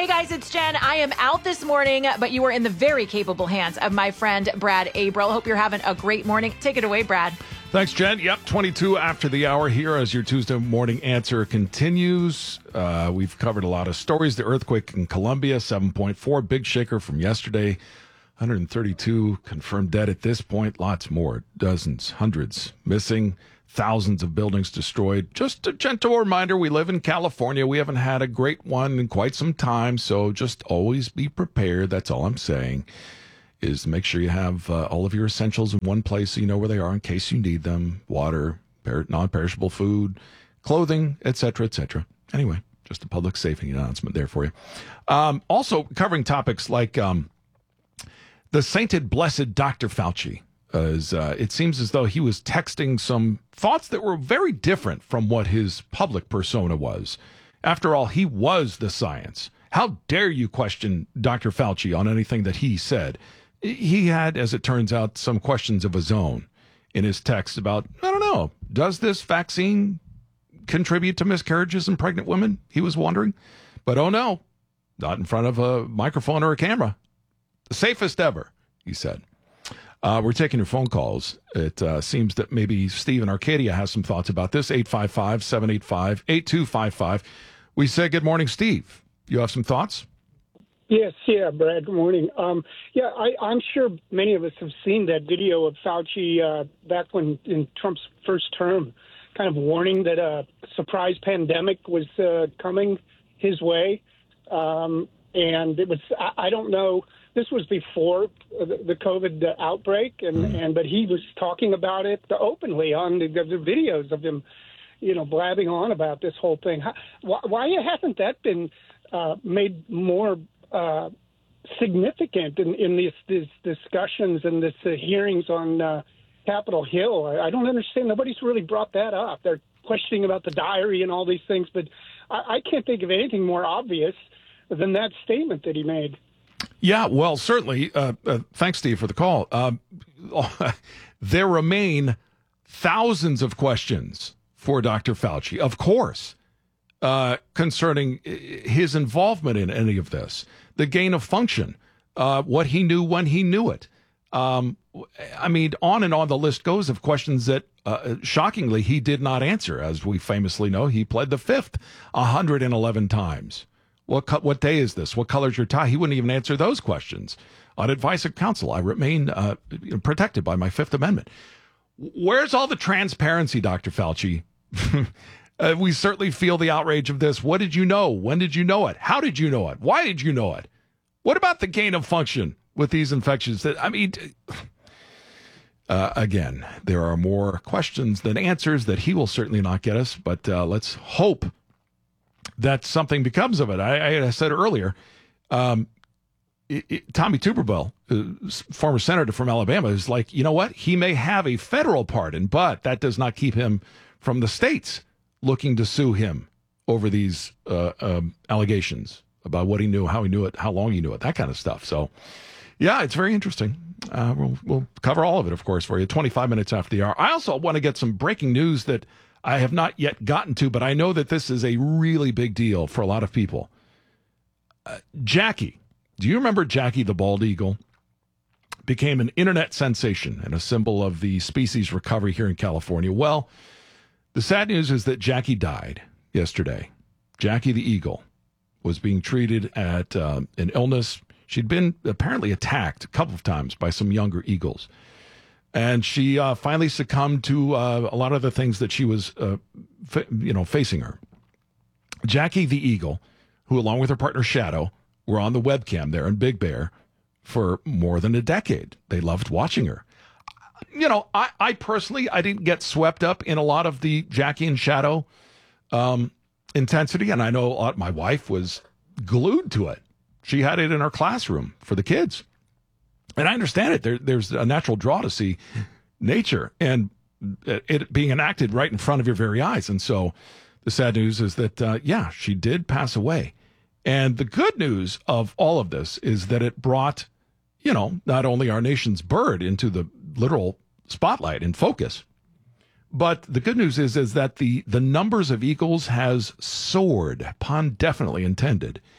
Hey guys, it's Jen. I am out this morning, but you are in the very capable hands of my friend Brad Abril. Hope you're having a great morning. Take it away, Brad. Thanks, Jen. Yep, 22 after the hour here as your Tuesday morning answer continues. We've covered a lot of stories. The earthquake in Colombia, 7.4, big shaker from yesterday. 132 confirmed dead at this point. Lots more, dozens, hundreds missing. Thousands of buildings destroyed. Just a gentle reminder, we live in California. We haven't had a great one in quite some time, so just always be prepared. That's all I'm saying, is make sure you have all of your essentials in one place so you know where they are in case you need them. Water, non-perishable food, clothing, etc., etc. Anyway, just a public safety announcement there for you. Also covering topics like the sainted, blessed Dr. Fauci. It seems as though he was texting some thoughts that were very different from what his public persona was. After all, he was the science. How dare you question Dr. Fauci on anything that he said? He had, as it turns out, some questions of his own in his text about, I don't know, does this vaccine contribute to miscarriages in pregnant women? He was wondering. But oh no, not in front of a microphone or a camera. The safest ever, he said. We're taking your phone calls. It seems that maybe Steve in Arcadia has some thoughts about this. 855-785-8255. We say good morning, Steve. You have some thoughts? Yes, Brad, good morning. I'm sure many of us have seen that video of Fauci back when in Trump's first term, kind of warning that a surprise pandemic was coming his way. And it was, I don't know, this was before the COVID outbreak, but he was talking about it openly on the videos of him, blabbing on about this whole thing. Why hasn't that been made more significant in these discussions and this hearings on Capitol Hill? I don't understand. Nobody's really brought that up. They're questioning about the diary and all these things, but I can't think of anything more obvious than that statement that he made. Yeah, well, certainly. Thanks, Steve, for the call. There remain thousands of questions for Dr. Fauci, of course, concerning his involvement in any of this, the gain of function, what he knew when he knew it. I mean, on and on the list goes of questions that, shockingly, he did not answer. As we famously know, he pled the fifth 111 times. What day is this? What color's your tie? He wouldn't even answer those questions. On advice of counsel, I remain protected by my Fifth Amendment. Where's all the transparency, Dr. Fauci? We certainly feel the outrage of this. What did you know? When did you know it? How did you know it? Why did you know it? What about the gain of function with these infections? Again, there are more questions than answers that he will certainly not get us, but let's hope that something becomes of it. I said earlier, Tommy Tuberville, former senator from Alabama, is like, you know what? He may have a federal pardon, but that does not keep him from the states looking to sue him over these allegations about what he knew, how he knew it, how long he knew it, that kind of stuff. So, yeah, it's very interesting. We'll cover all of it, of course, for you 25 minutes after the hour. I also want to get some breaking news that I have not yet gotten to, but I know that this is a really big deal for a lot of people. Jackie, do you remember Jackie the bald eagle? Became an internet sensation and a symbol of the species recovery here in California. Well, the sad news is that Jackie died yesterday. Jackie the eagle was being treated at an illness. She'd been apparently attacked a couple of times by some younger eagles. And she finally succumbed to a lot of the things that she was, facing her. Jackie the eagle, who along with her partner Shadow were on the webcam there in Big Bear for more than a decade. They loved watching her. I personally, I didn't get swept up in a lot of the Jackie and Shadow intensity. And I know my wife was glued to it. She had it in her classroom for the kids. And I understand it. There's a natural draw to see nature and it being enacted right in front of your very eyes. And so the sad news is that, she did pass away. And the good news of all of this is that it brought, not only our nation's bird into the literal spotlight and focus, but the good news is that the numbers of eagles has soared, pun definitely intended,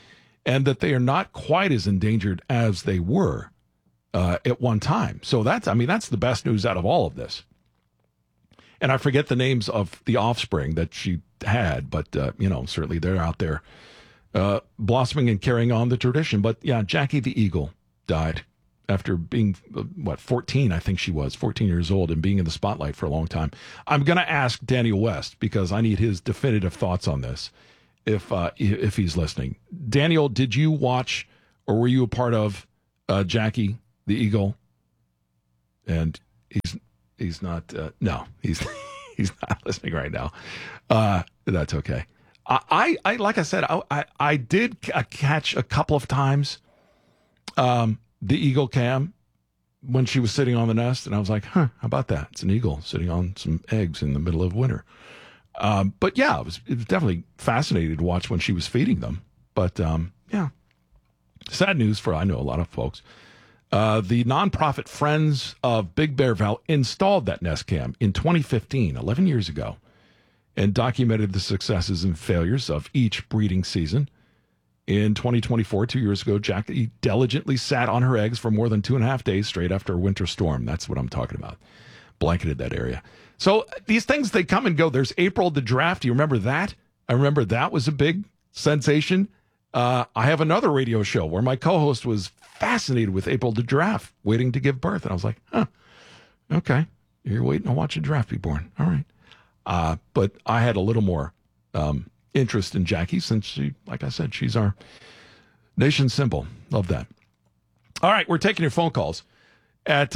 and that they are not quite as endangered as they were at one time. So that's the best news out of all of this. And I forget the names of the offspring that she had, but, certainly they're out there blossoming and carrying on the tradition. But, yeah, Jackie the Eagle died after being, 14, I think she was, 14 years old, and being in the spotlight for a long time. I'm going to ask Daniel West, because I need his definitive thoughts on this, if he's listening. Daniel, did you watch, or were you a part of Jackie the Eagle? And he's not, no, he's not listening right now. That's okay. I like I said, I did catch a couple of times the eagle cam when she was sitting on the nest, and I was like, how about that? It's an eagle sitting on some eggs in the middle of winter. But yeah, it was definitely fascinating to watch when she was feeding them. But yeah, sad news for, I know, a lot of folks. The nonprofit Friends of Big Bear Valley installed that nest cam in 2015, 11 years ago, and documented the successes and failures of each breeding season. In 2024, 2 years ago, Jackie diligently sat on her eggs for more than 2.5 days straight after a winter storm. That's what I'm talking about. Blanketed that area. So these things, they come and go. There's April the giraffe. Do you remember that? I remember that was a big sensation. I have another radio show where my co-host was fascinated with April the giraffe waiting to give birth. And I was like, okay, you're waiting to watch a giraffe be born. All right. But I had a little more interest in Jackie since she, like I said, she's our nation symbol. Love that. All right, we're taking your phone calls at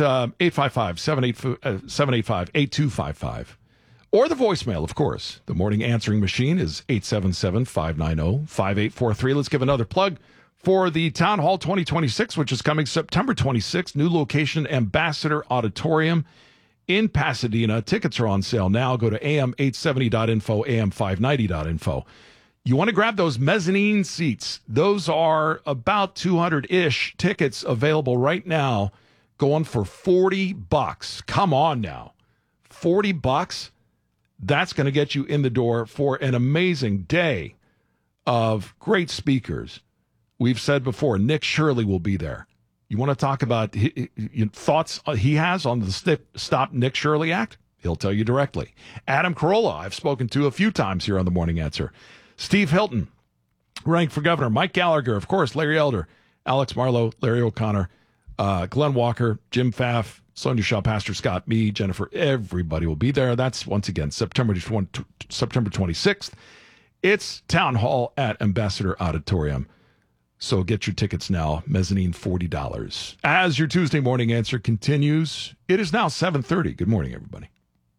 855-785-8255. Or the voicemail, of course. The morning answering machine is 877-590-5843. Let's give another plug for the Town Hall 2026, which is coming September 26th. New location, Ambassador Auditorium in Pasadena. Tickets are on sale now. Go to am870.info, am590.info. You want to grab those mezzanine seats. Those are about 200-ish tickets available right now, going for $40. Come on now. $40? That's going to get you in the door for an amazing day of great speakers. We've said before, Nick Shirley will be there. You want to talk about thoughts he has on the Stop Nick Shirley Act? He'll tell you directly. Adam Carolla, I've spoken to a few times here on The Morning Answer. Steve Hilton, running for governor. Mike Gallagher, of course, Larry Elder, Alex Marlowe, Larry O'Connor, Glenn Walker, Jim Pfaff, Sonia Shaw, Pastor Scott, me, Jennifer, everybody will be there. That's, once again, September 26th. It's Town Hall at Ambassador Auditorium. So get your tickets now. Mezzanine, $40. As your Tuesday morning answer continues, it is now 7:30. Good morning, everybody.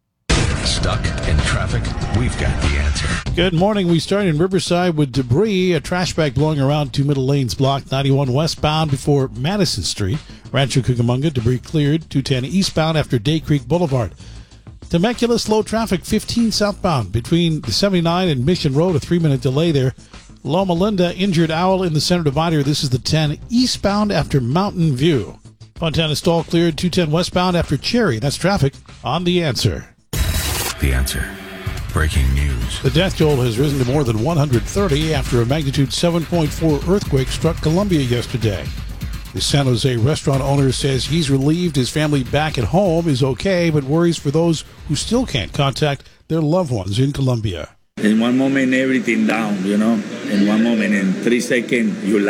Stuck in traffic? We've got the answer. Good morning. We start in Riverside with debris. A trash bag blowing around 2 middle lanes blocked. 91 westbound before Madison Street. Rancho Cucamonga, debris cleared. 210 eastbound after Day Creek Boulevard. Temecula, slow traffic. 15 southbound between the 79 and Mission Road. A 3-minute delay there. Loma Linda, injured owl in the center divider. This is the 10 eastbound after Mountain View. Fontana stall cleared. 210 westbound after Cherry. That's traffic on The Answer. The Answer. Breaking news. The death toll has risen to more than 130 after a magnitude 7.4 earthquake struck Colombia yesterday. The San Jose restaurant owner says he's relieved his family back at home is okay, but worries for those who still can't contact their loved ones in Colombia. In one moment, everything down, In one moment, in 3 seconds, your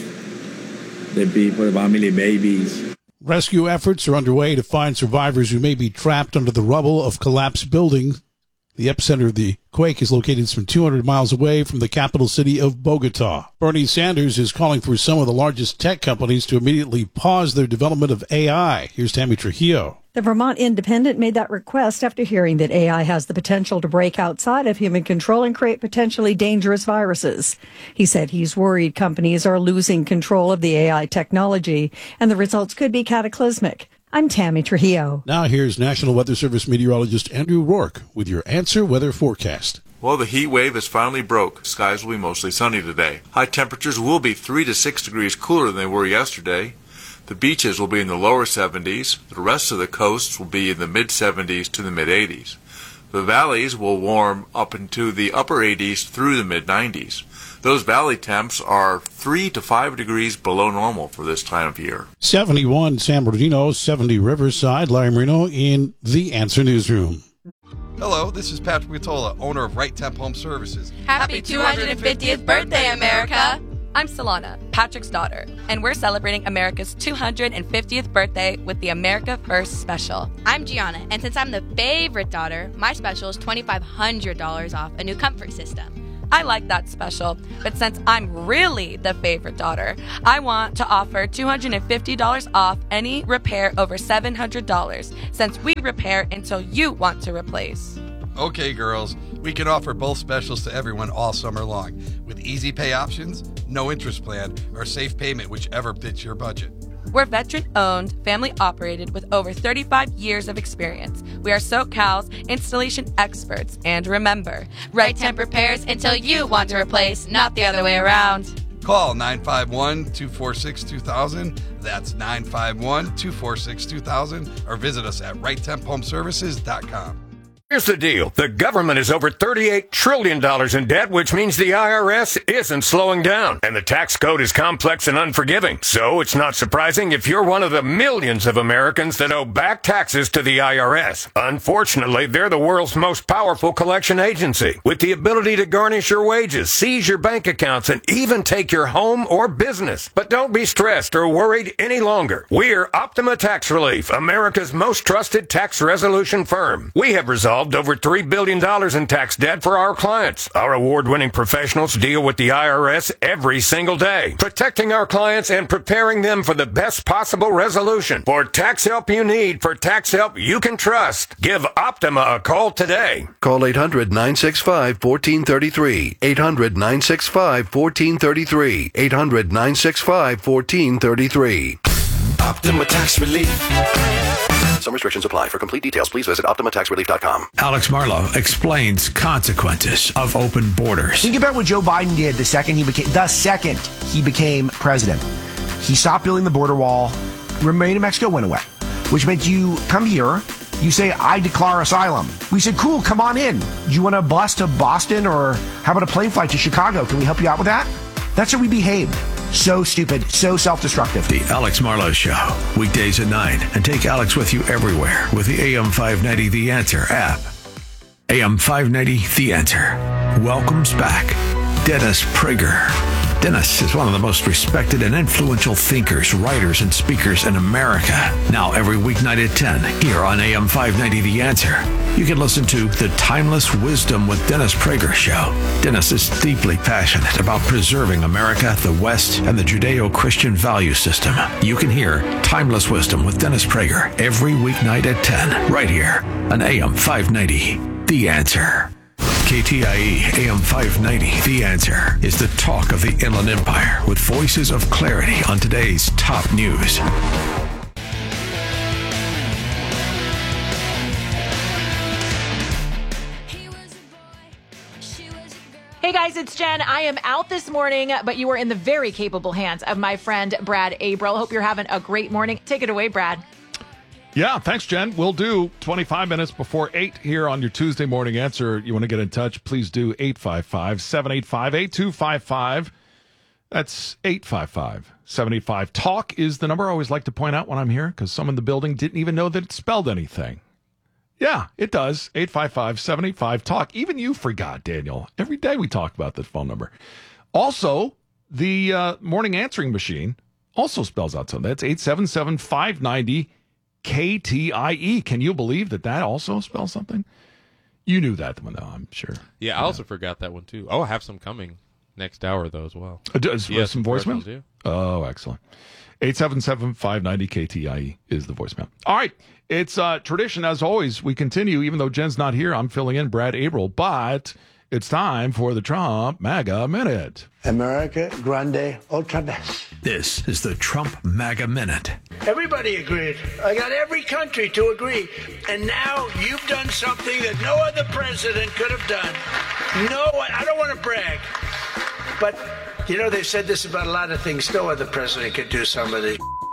life, the people, the family, babies. Rescue efforts are underway to find survivors who may be trapped under the rubble of collapsed buildings. The epicenter of the quake is located some 200 miles away from the capital city of Bogota. Bernie Sanders is calling for some of the largest tech companies to immediately pause their development of AI. Here's Tammy Trujillo. The Vermont Independent made that request after hearing that AI has the potential to break outside of human control and create potentially dangerous viruses. He said he's worried companies are losing control of the AI technology, and the results could be cataclysmic. I'm Tammy Trujillo. Now here's National Weather Service meteorologist Andrew Rourke with your Answer Weather Forecast. Well, the heat wave has finally broke. Skies will be mostly sunny today. High temperatures will be 3 to 6 degrees cooler than they were yesterday. The beaches will be in the lower 70s. The rest of the coasts will be in the mid-70s to the mid-80s. The valleys will warm up into the upper 80s through the mid-90s. Those valley temps are 3 to 5 degrees below normal for this time of year. 71 San Bernardino, 70 Riverside. Larry Marino in the Answer Newsroom. Hello, this is Patrick Matola, owner of Right Temp Home Services. Happy 250th birthday, America! I'm Solana, Patrick's daughter, and we're celebrating America's 250th birthday with the America First Special. I'm Gianna, and since I'm the favorite daughter, my special is $2,500 off a new comfort system. I like that special, but since I'm really the favorite daughter, I want to offer $250 off any repair over $700, since we repair until you want to replace. Okay, girls, we can offer both specials to everyone all summer long, with easy pay options, no interest plan, or safe payment, whichever fits your budget. We're veteran-owned, family-operated with over 35 years of experience. We are SoCal's installation experts. And remember, Right Temp repairs until you want to replace, not the other way around. Call 951-246-2000. That's 951-246-2000. Or visit us at righttemphomeservices.com. Here's the deal. The government is over $38 trillion in debt, which means the IRS isn't slowing down. And the tax code is complex and unforgiving. So it's not surprising if you're one of the millions of Americans that owe back taxes to the IRS. Unfortunately, they're the world's most powerful collection agency, with the ability to garnish your wages, seize your bank accounts, and even take your home or business. But don't be stressed or worried any longer. We're Optima Tax Relief, America's most trusted tax resolution firm. We have resolved over $3 billion in tax debt for our clients. Our award-winning professionals deal with the IRS every single day, protecting our clients and preparing them for the best possible resolution. For tax help you need, for tax help you can trust, give Optima a call today. Call 800-965-1433. 800-965-1433. 800-965-1433. Optima Tax Relief. Some restrictions apply. For complete details, please visit OptimaTaxRelief.com. Alex Marlow explains consequences of open borders. Think about what Joe Biden did the second he became president. He stopped building the border wall. Remain in Mexico went away, which meant you come here, you say, I declare asylum. We said, cool, come on in. Do you want a bus to Boston, or how about a plane flight to Chicago? Can we help you out with that? That's how we behaved. So stupid, so self-destructive. The Alex Marlow Show, weekdays at 9. And take Alex with you everywhere with the AM 590 The Answer app. AM 590 The Answer welcomes back Dennis Prager. Dennis is one of the most respected and influential thinkers, writers, and speakers in America. Now every weeknight at 10 here on AM 590 The Answer. You can listen to The Timeless Wisdom with Dennis Prager Show. Dennis is deeply passionate about preserving America, the West, and the Judeo-Christian value system. You can hear Timeless Wisdom with Dennis Prager every weeknight at 10 right here on AM 590 The Answer. KTIE AM 590, The Answer, is the talk of the Inland Empire with voices of clarity on today's top news. Hey guys, it's Jen. I am out this morning, but you are in the very capable hands of my friend Brad Abril. Hope you're having a great morning. Take it away, Brad. Yeah, thanks, Jen. We'll do 25 minutes before 8 here on your Tuesday morning answer. You want to get in touch, please do 855-785-8255. That's 855-785. Talk is the number I always like to point out when I'm here, because some in the building didn't even know that it spelled anything. Yeah, it does. 855-785-TALK. Even you forgot, Daniel. Every day we talk about this phone number. Also, the morning answering machine also spells out something. That's 877-590 KTIE. Can you believe that also spells something? You knew that one, though, I'm sure. Yeah, I also forgot that one, too. Oh, I have some coming next hour, though, as well. Yes, some voicemails? Too. Oh, excellent. 877-590 KTIE is the voicemail. All right. It's tradition, as always. We continue, even though Jen's not here. I'm filling in Brad Abril, but it's time for the Trump MAGA Minute. America Grande Ultra Best. This is the Trump MAGA Minute. Everybody agreed. I got every country to agree. And now you've done something that no other president could have done. I don't want to brag, but, they've said this about a lot of things. No other president could do some of this.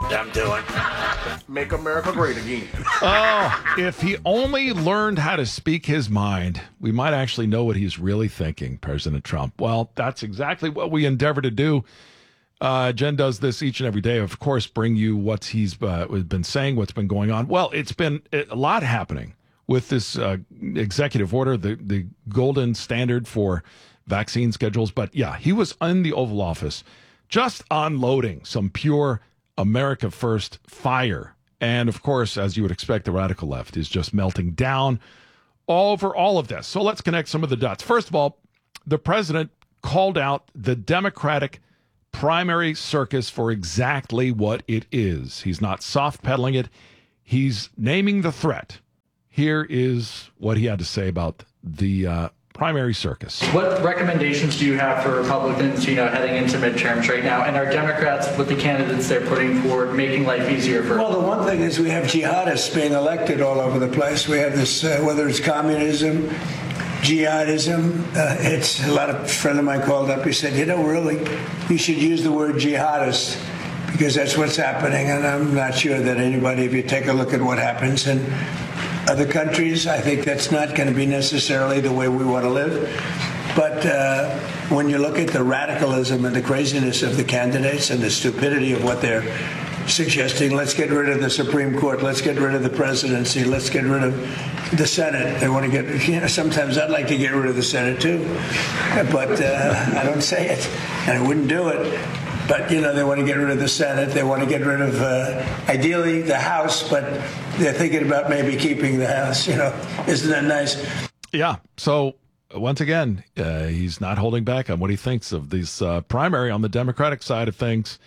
I'm doing. Make America great again. Oh, if he only learned how to speak his mind, we might actually know what he's really thinking, President Trump. Well, that's exactly what we endeavor to do. Jen does this each and every day, of course, bring you what he's been saying, what's been going on. Well, it's been a lot happening with this executive order, the golden standard for vaccine schedules. But yeah, he was in the Oval Office just unloading some pure America First fire. And of course, as you would expect, the radical left is just melting down over all of this. So let's connect some of the dots. First of all, the president called out the Democratic primary circus for exactly what it is. He's not soft pedaling it. He's naming the threat. Here is what he had to say about the primary circus. What recommendations do you have for Republicans, heading into midterms right now? And are Democrats, with the candidates they're putting forward, making life easier for? Well, the one thing is we have jihadists being elected all over the place. We have this, whether it's communism, jihadism. It's a lot of friend of mine called up. He said, really, you should use the word jihadist because that's what's happening. And I'm not sure that anybody, if you take a look at what happens in other countries, I think that's not going to be necessarily the way we want to live. But when you look at the radicalism and the craziness of the candidates and the stupidity of what they're suggesting, let's get rid of the Supreme Court, let's get rid of the presidency, let's get rid of the Senate. They want to get, sometimes I'd like to get rid of the Senate too, but I don't say it, and I wouldn't do it. But, they want to get rid of the Senate. They want to get rid of, ideally, the House, but they're thinking about maybe keeping the House. Isn't that nice? Yeah. So, once again, he's not holding back on what he thinks of this primary on the Democratic side of things.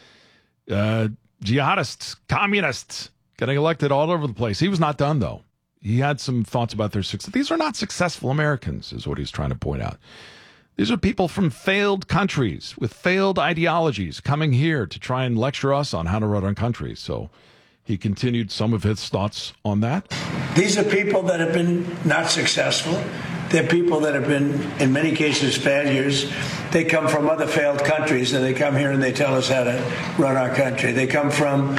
Jihadists, communists getting elected all over the place. He was not done, though. He had some thoughts about their success. These are not successful Americans, is what he's trying to point out. These are people from failed countries with failed ideologies coming here to try and lecture us on how to run our country. So he continued some of his thoughts on that. These are people that have been not successful. They're people that have been, in many cases, failures. They come from other failed countries, and they come here and they tell us how to run our country. They come from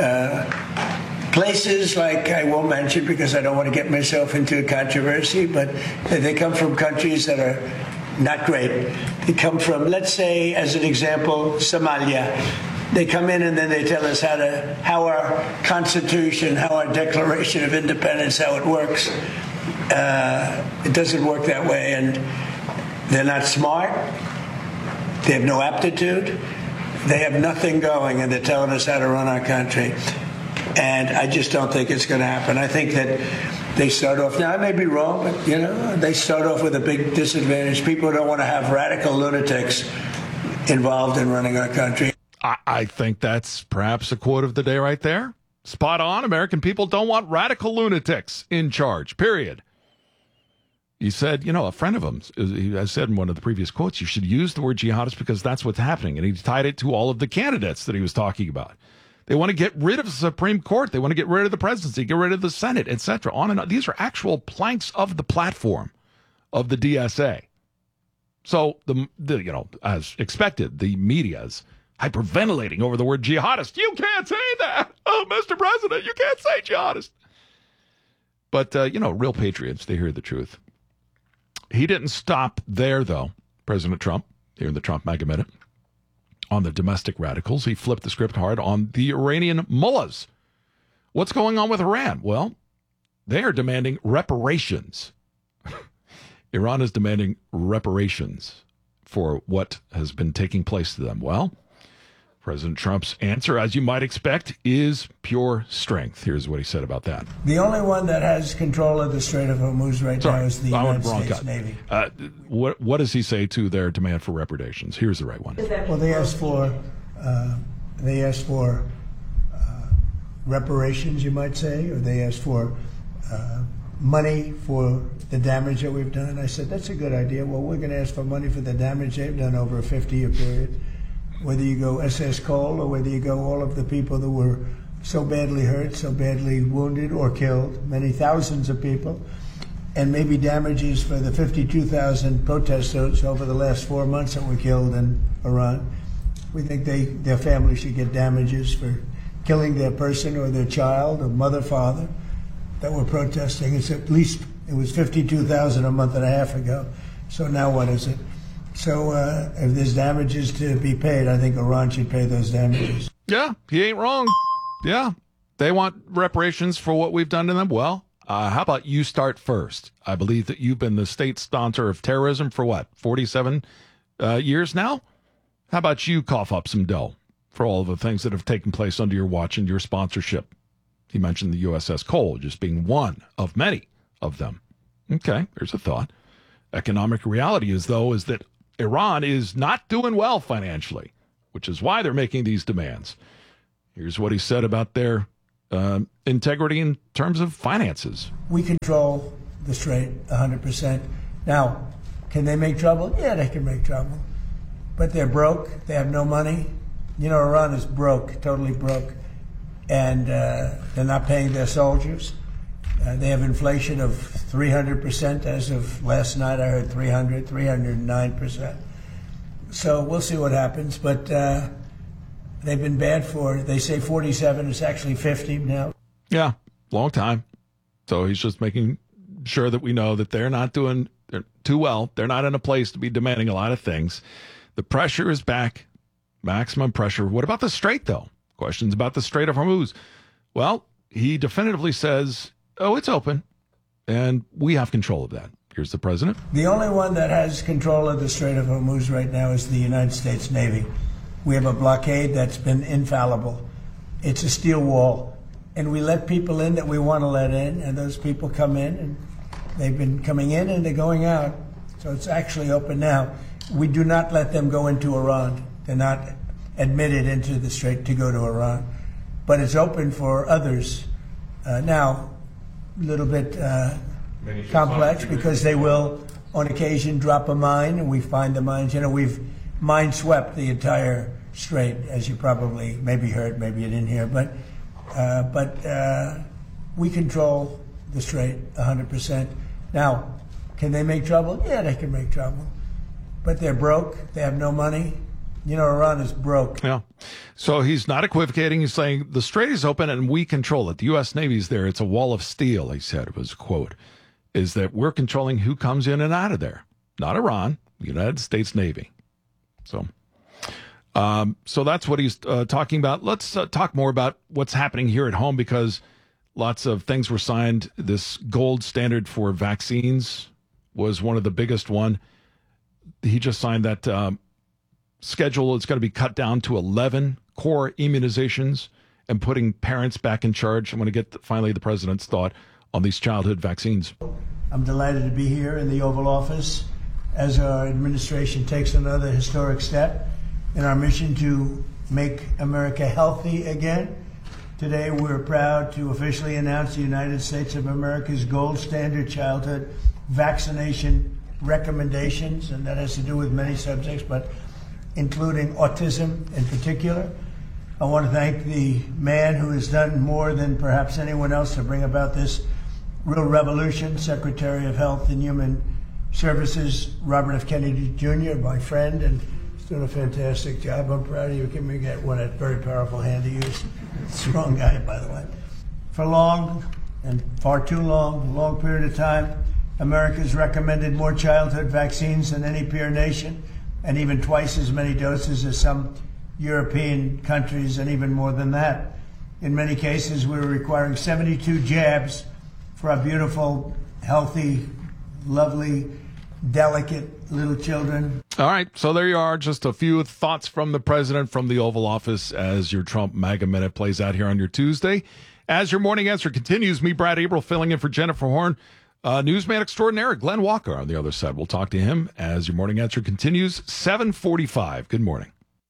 places like, I won't mention because I don't want to get myself into a controversy, but they come from countries that are not great. They come from, let's say, as an example, Somalia. They come in and then they tell us how our Constitution, how our Declaration of Independence, how it works. It doesn't work that way, and they're not smart. They have no aptitude. They have nothing going, and they're telling us how to run our country. And I just don't think it's going to happen. I think that they start off, now I may be wrong, but they start off with a big disadvantage. People don't want to have radical lunatics involved in running our country. I think that's perhaps a quote of the day right there. Spot on. American people don't want radical lunatics in charge, period. He said, a friend of him, I said in one of the previous quotes, you should use the word jihadist because that's what's happening. And he tied it to all of the candidates that he was talking about. They want to get rid of the Supreme Court. They want to get rid of the presidency, get rid of the Senate, etc. On and on. These are actual planks of the platform of the DSA. So, as expected, the media's hyperventilating over the word jihadist. You can't say that. Oh, Mr. President, you can't say jihadist. But, real patriots, they hear the truth. He didn't stop there, though, President Trump, here in the Trump Mega Minute. On the domestic radicals, he flipped the script hard on the Iranian mullahs. What's going on with Iran? Well, they are demanding reparations. Iran is demanding reparations for what has been taking place to them. Well, President Trump's answer, as you might expect, is pure strength. Here's what he said about that. The only one that has control of the Strait of Hormuz right now is the United States Navy. What does he say to their demand for reparations? Here's the right one. Well, they asked for reparations, you might say, or they asked for money for the damage that we've done. I said, that's a good idea. Well, we're going to ask for money for the damage they've done over a 50-year period. Whether you go SS Cole or whether you go all of the people that were so badly hurt, so badly wounded or killed, many thousands of people, and maybe damages for the 52,000 protesters over the last 4 months that were killed in Iran. We think their families should get damages for killing their person or their child or mother, father that were protesting. It's at least, it was 52,000 a month and a half ago. So now what is it? So if there's damages to be paid, I think Iran should pay those damages. Yeah, he ain't wrong. Yeah, they want reparations for what we've done to them. Well, how about you start first? I believe that you've been the state sponsor of terrorism for what, 47 years now? How about you cough up some dough for all of the things that have taken place under your watch and your sponsorship? He mentioned the USS Cole just being one of many of them. Okay, there's a thought. Economic reality is that Iran is not doing well financially, which is why they're making these demands. Here's what he said about their integrity in terms of finances. We control the Strait 100%. Now, can they make trouble? Yeah, they can make trouble. But they're broke. They have no money. You know, Iran is broke, totally broke. And they're not paying their soldiers. They have inflation of 300% as of last night. I heard 309%. So we'll see what happens. But they've been bad for, they say 47. It's actually 50 now. Yeah, long time. So he's just making sure that we know that they're not doing too well. They're not in a place to be demanding a lot of things. The pressure is back, maximum pressure. What about the Strait, though? Questions about the Strait of Hormuz. Well, he definitively says, oh, it's open, and we have control of that. Here's the president. The only one that has control of the Strait of Hormuz right now is the United States Navy. We have a blockade that's been infallible. It's a steel wall, and we let people in that we want to let in, and those people come in, and they've been coming in and they're going out. So it's actually open now. We do not let them go into Iran. They're not admitted into the Strait to go to Iran. But it's open for others. Now, a little bit complex because they will, on occasion, drop a mine, and we find the mines. You know, we've mine swept the entire Strait, as you probably maybe heard, maybe you didn't hear. But we control the Strait 100%. Now, can they make trouble? Yeah, they can make trouble. But they're broke. They have no money. You know, Iran is broke. Yeah. So he's not equivocating. He's saying the Strait is open and we control it. The U.S. Navy's there. It's a wall of steel, he said. It was a quote. Is that we're controlling who comes in and out of there. Not Iran, the United States Navy. So that's what he's talking about. Let's talk more about what's happening here at home, because lots of things were signed. This gold standard for vaccines was one of the biggest one. He just signed that schedule. It's going to be cut down to 11 core immunizations and putting parents back in charge. I'm going to get finally the president's thought on these childhood vaccines. I'm delighted to be here in the Oval Office as our administration takes another historic step in our mission to make America healthy again. Today, we're proud to officially announce the United States of America's gold standard childhood vaccination recommendations, and that has to do with many subjects, but including autism in particular. I want to thank the man who has done more than perhaps anyone else to bring about this real revolution, Secretary of Health and Human Services, Robert F. Kennedy Jr., my friend, and he's doing a fantastic job. I'm proud of you. Give me a very powerful hand to use. Strong guy, by the way. For long, and far too long, a long period of time, America's recommended more childhood vaccines than any peer nation, and even twice as many doses as some European countries, and even more than that. In many cases, we were requiring 72 jabs for our beautiful, healthy, lovely, delicate little children. All right, so there you are. Just a few thoughts from the president from the Oval Office as your Trump MAGA Minute plays out here on your Tuesday. As your morning answer continues, me, Brad April, filling in for Jennifer Horn. Newsman extraordinaire Glenn Walker on the other side. We'll talk to him as your morning answer continues. 7:45. Good morning.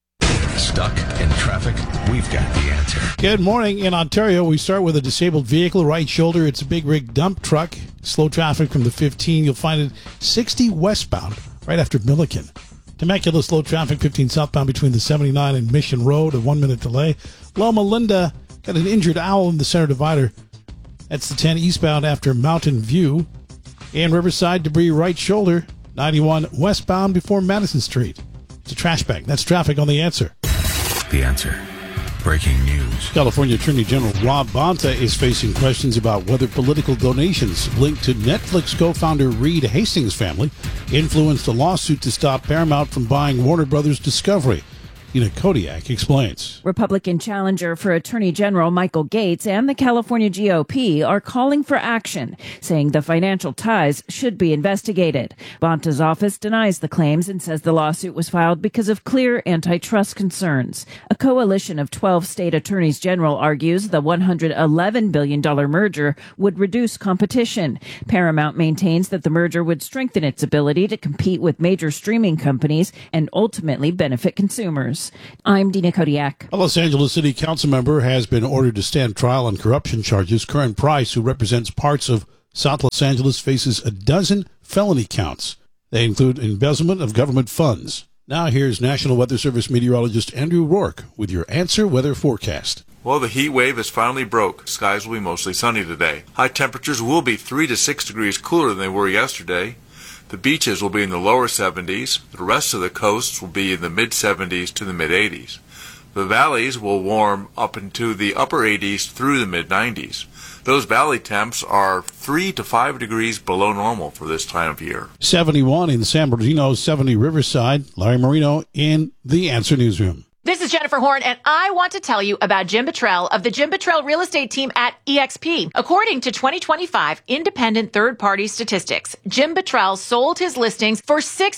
Stuck in traffic? We've got the answer. Good morning. In Ontario, we start with a disabled vehicle, right shoulder. It's a big rig dump truck. Slow traffic from the 15. You'll find it 60 westbound, right after Milliken. Temecula, slow traffic 15 southbound between the 79 and Mission Road, a 1-minute delay. Loma Linda, got an injured owl in the center divider. That's the 10 eastbound after Mountain View. And Riverside, debris right shoulder, 91 westbound before Madison Street. It's a trash bag. That's traffic on The Answer. The Answer. breaking news. California Attorney General Rob Bonta is facing questions about whether political donations linked to Netflix co-founder Reed Hastings' family influenced a lawsuit to stop Paramount from buying Warner Brothers Discovery. Ina Kodiak explains. Republican challenger for Attorney General Michael Gates and the California GOP are calling for action, saying the financial ties should be investigated. Bonta's office denies the claims and says the lawsuit was filed because of clear antitrust concerns. A coalition of 12 state attorneys general argues the $111 billion merger would reduce competition. Paramount maintains that the merger would strengthen its ability to compete with major streaming companies and ultimately benefit consumers. I'm Dina Kodiak. A Los Angeles City Council member has been ordered to stand trial on corruption charges. Curran Price, who represents parts of South Los Angeles, faces a dozen felony counts. They include embezzlement of government funds. Now here's National Weather Service meteorologist Andrew Rourke with your Answer Weather forecast. Well, the heat wave has finally broke. Skies will be mostly sunny today. High temperatures will be 3 to 6 degrees cooler than they were yesterday. The beaches will be in the lower 70s. The rest of the coasts will be in the mid-70s to the mid-80s. The valleys will warm up into the upper 80s through the mid-90s. Those valley temps are 3 to 5 degrees below normal for this time of year. 71 in San Bernardino, 70 Riverside. Larry Marino in the Answer Newsroom. This is Jennifer Horn, and I want to tell you about Jim Buttrell of the Jim Buttrell Real Estate Team at eXp. According to 2025 independent third-party statistics, Jim Buttrell sold his listings for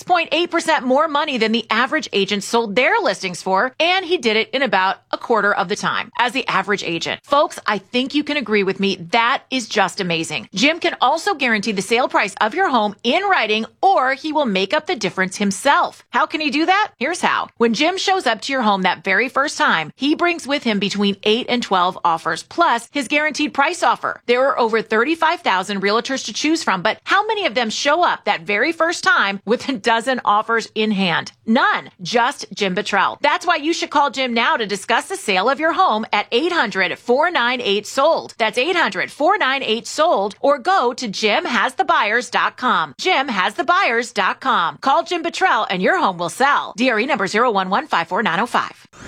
6.8% more money than the average agent sold their listings for, and he did it in about a quarter of the time as the average agent. Folks, I think you can agree with me. That is just amazing. Jim can also guarantee the sale price of your home in writing, or he will make up the difference himself. How can he do that? Here's how. When Jim shows up to your home that very first time, he brings with him between 8 and 12 offers, plus his guaranteed price offer. There are over 35,000 realtors to choose from, but how many of them show up that very first time with a dozen offers in hand? None. Just Jim Buttrell. That's why you should call Jim now to discuss the sale of your home at 800-498-SOLD. That's 800-498-SOLD, or go to jimhasthebuyers.com. jimhasthebuyers.com. Call Jim Buttrell and your home will sell. DRE number 0115495.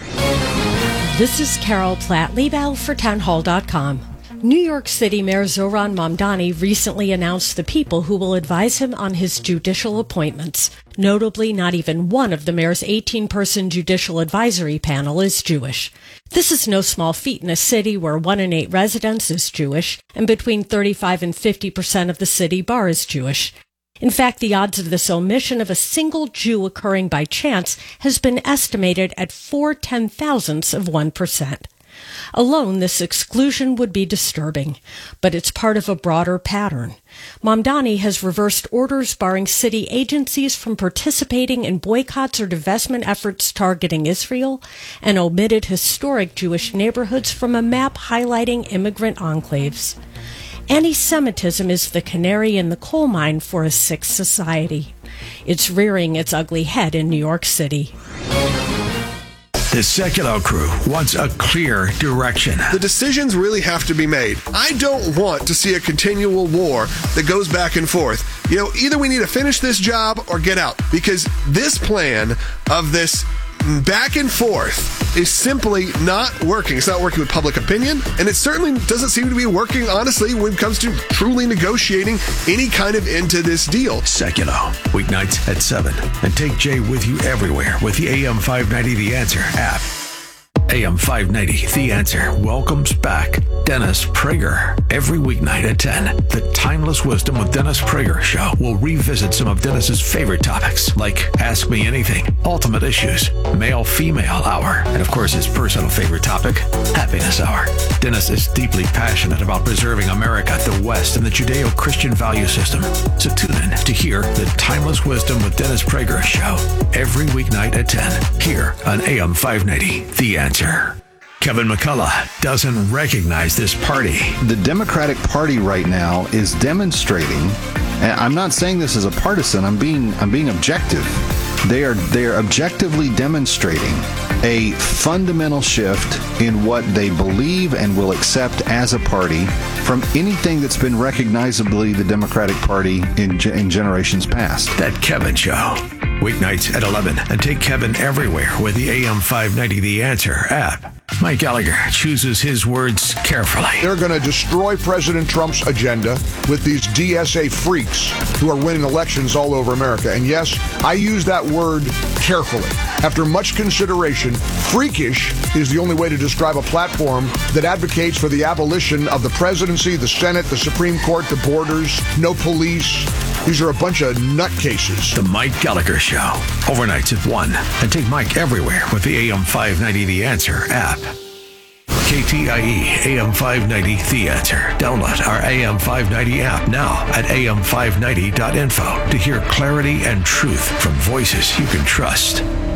This is Carol Platt-Liebau for townhall.com. New York City Mayor Zohran Mamdani recently announced the people who will advise him on his judicial appointments. Notably, not even one of the mayor's 18-person judicial advisory panel is Jewish. This is no small feat in a city where 1 in 8 residents is Jewish, and between 35 and 50% of the city bar is Jewish. In fact, the odds of this omission of a single Jew occurring by chance has been estimated at 4/10,000ths of 1%. Alone, this exclusion would be disturbing, but it's part of a broader pattern. Mamdani has reversed orders barring city agencies from participating in boycotts or divestment efforts targeting Israel, and omitted historic Jewish neighborhoods from a map highlighting immigrant enclaves. Anti-Semitism is the canary in the coal mine for a sick society. It's rearing its ugly head in New York City. The Secular Crew wants a clear direction. The decisions really have to be made. I don't want to see a continual war that goes back and forth. Either we need to finish this job or get out, because this plan of this back and forth is simply not working. It's not working with public opinion, and it certainly doesn't seem to be working, honestly, when it comes to truly negotiating any kind of end to this deal. Secular, weeknights at 7. And take Jay with you everywhere with the AM 590 The Answer app. AM 590 The Answer welcomes back Dennis Prager. Every weeknight at 10, the Timeless Wisdom with Dennis Prager show will revisit some of Dennis's favorite topics, like Ask Me Anything, Ultimate Issues, Male-Female Hour, and of course his personal favorite topic, Happiness Hour. Dennis is deeply passionate about preserving America, the West, and the Judeo-Christian value system. So tune in to hear the Timeless Wisdom with Dennis Prager show every weeknight at 10 here on AM 590 The Answer. Kevin McCullough doesn't recognize this party. The Democratic Party right now is demonstrating, and I'm not saying this as a partisan, I'm being objective. They are objectively demonstrating a fundamental shift in what they believe and will accept as a party from anything that's been recognizably the Democratic Party in generations past. That Kevin Show. Weeknights at 11 and take Kevin everywhere with the AM 590 The Answer app. Mike Gallagher chooses his words carefully. They're going to destroy President Trump's agenda with these DSA freaks who are winning elections all over America. And yes, I use that word carefully. After much consideration, freakish is the only way to describe a platform that advocates for the abolition of the presidency, the Senate, the Supreme Court, the borders, no police. These are a bunch of nutcases. The Mike Gallagher Show. Overnights at 1. And take Mike everywhere with the AM 590 The Answer app. KTIE AM 590 The Answer. Download our AM 590 app now at am590.info to hear clarity and truth from voices you can trust.